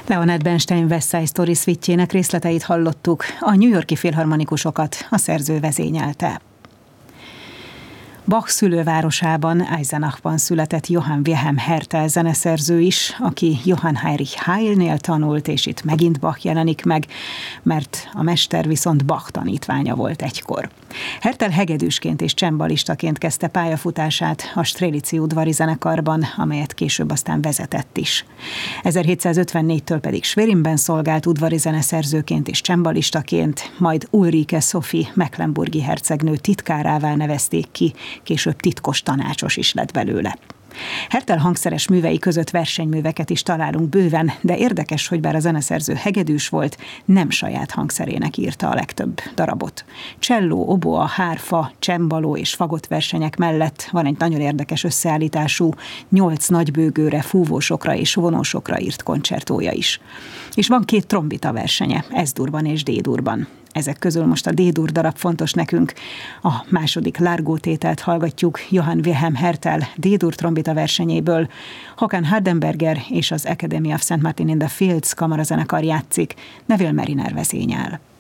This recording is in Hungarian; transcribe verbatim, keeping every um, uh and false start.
Leonard Bernstein West Side Story szvitjének részleteit hallottuk, a New York-i filharmonikusokat a szerző vezényelte. Bach szülővárosában, Eisenachban született Johann Wilhelm Hertel zeneszerző is, aki Johann Heinrich Heilnél tanult, és itt megint Bach jelenik meg, mert a mester viszont Bach tanítványa volt egykor. Hertel hegedűsként és cembalistaként kezdte pályafutását a Strelici udvari zenekarban, amelyet később aztán vezetett is. ezerhétszázötvennégytől pedig Schwerinben szolgált udvari zeneszerzőként és cembalistaként, majd Ulrike Sophie mecklenburgi hercegnő titkárává nevezték ki, később titkos tanácsos is lett belőle. Hertel hangszeres művei között versenyműveket is találunk bőven, de érdekes, hogy bár a zeneszerző hegedűs volt, nem saját hangszerének írta a legtöbb darabot. Cselló, oboa, hárfa, csembaló és fagott versenyek mellett van egy nagyon érdekes összeállítású, nyolc nagybőgőre, fúvósokra és vonósokra írt koncertója is. És van két trombita versenye, S-durban és D-durban. Ezek közül most a D-dur darab fontos nekünk. A második Largo tételt hallgatjuk Johann Wilhelm Hertel D-dur trombita versenyéből. Håkan Hardenberger és az Academy of Saint Martin in the Fields kamarazenekar játszik, Neville Mariner vezényel.